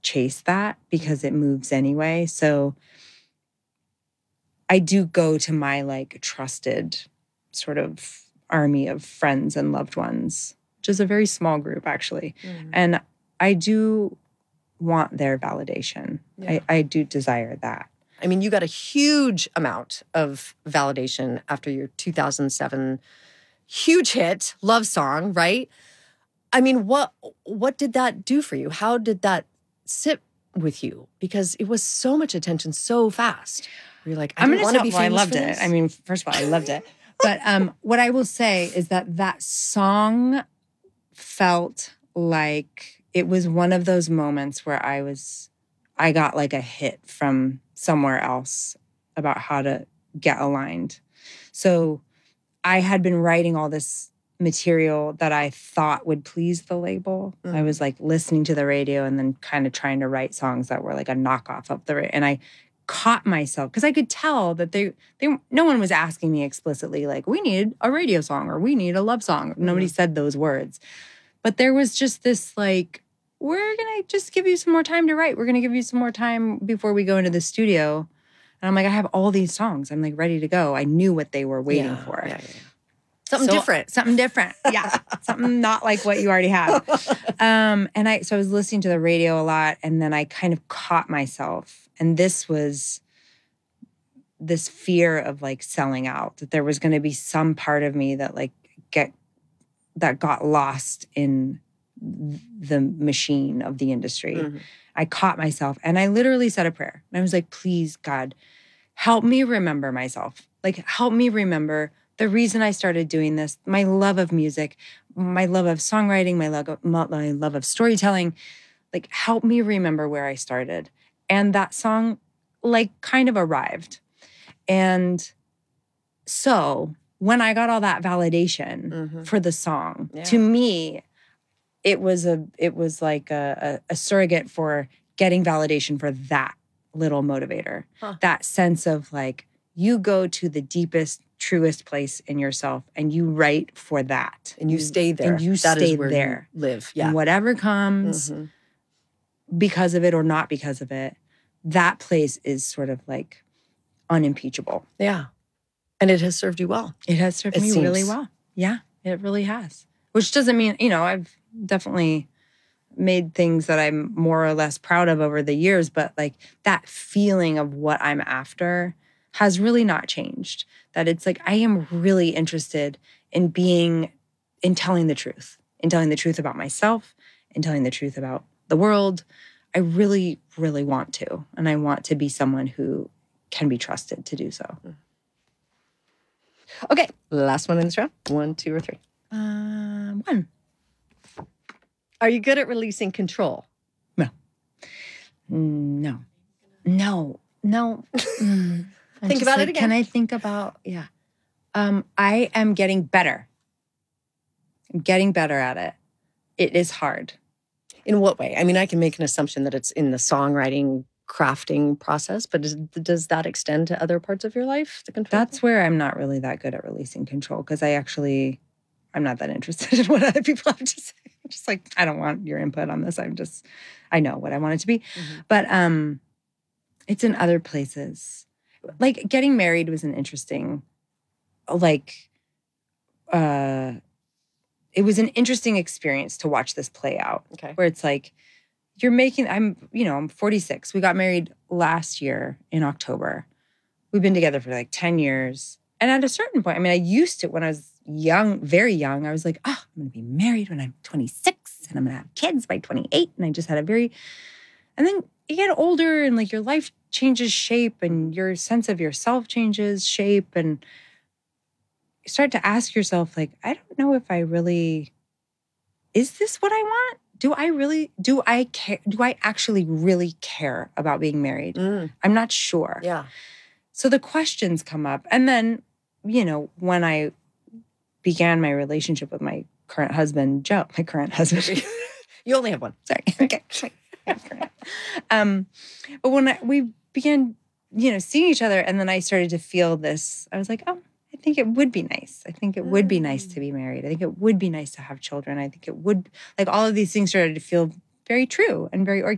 chase that because it moves anyway. So I do go to my like trusted sort of army of friends and loved ones, which is a very small group actually. And I do want their validation. Yeah. I do desire that. I mean, you got a huge amount of validation after your 2007 huge hit, Love Song, right? I mean, what did that do for you? How did that sit with you? Because it was so much attention so fast. You're like, I don't want to be famous I loved for it. this. I mean, first of all, I loved it. But what I will say is that song felt like it was one of those moments where I got like a hit from somewhere else about how to get aligned. So I had been writing all this material that I thought would please the label. I was like listening to the radio and then kind of trying to write songs that were like a knockoff of the radio. And I caught myself because I could tell that no one was asking me explicitly like, we need a radio song or we need a love song. Nobody said those words. But there was just this like, we're going to just give you some more time to write. We're going to give you some more time before we go into the studio. And I'm like, I have all these songs. I'm like ready to go. I knew what they were waiting for. Yeah. Something different. Something different. Yeah. Something not like what you already have. So I was listening to the radio a lot and then I kind of caught myself. And this was this fear of like selling out, that there was going to be some part of me that like got lost in the machine of the industry. I caught myself and I literally said a prayer. And I was like, please, God, help me remember myself. Like, help me remember the reason I started doing this, my love of music, my love of songwriting, my love of storytelling. Like, help me remember where I started. And that song, like, kind of arrived. And so when I got all that validation for the song, to me, it was like a surrogate for getting validation for that little motivator. That sense of like, you go to the deepest, truest place in yourself and you write for that. And you stay there. And you that stay is where there. You live. Yeah. And whatever comes because of it or not because of it, that place is sort of like unimpeachable. Yeah. And it has served you well. It has served me really well. Yeah, it really has. Which doesn't mean, I've definitely made things that I'm more or less proud of over the years, but like that feeling of what I'm after has really not changed. That it's like, I am really interested in telling the truth, in telling the truth about myself, in telling the truth about the world. I really, really want to. And I want to be someone who can be trusted to do so. Okay, last one in this round. 1, 2, or 3. 1. Are you good at releasing control? No. Think about it again. Can I think about, I am getting better. I'm getting better at it. It is hard. In what way? I mean, I can make an assumption that it's in the songwriting, crafting process, but does that extend to other parts of your life? The control? That's where I'm not really that good at releasing control because I'm not that interested in what other people have to say. I'm just like, I don't want your input on this. I know what I want it to be. But it's in other places. Like getting married was an interesting, it was an interesting experience to watch this play out. Okay. Where it's like, I'm 46. We got married last year in October. We've been together for like 10 years. And at a certain point, I used to, when I was young, very young, I was like, I'm going to be married when I'm 26 and I'm going to have kids by 28. And I just had and then you get older and like your life changes shape and your sense of yourself changes shape. And you start to ask yourself, like, I don't know if is this what I want? Do I care? Do I actually really care about being married? I'm not sure. Yeah. So the questions come up. And then, when I began my relationship with my current husband, Joe, You only have one. Sorry. Okay. But when we began, seeing each other, and then I started to feel this, I was like, I think it would be nice. I think it would be nice to be married. I think it would be nice to have children. I think it would, like all of these things started to feel very true and very organic.